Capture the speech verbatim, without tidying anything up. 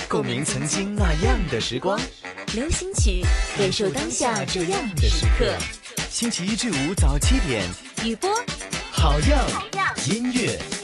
共鸣曾经那样的时光。 流行曲，感受当下这样的时刻。 星期一至五早七点， 雨波， 好样音乐。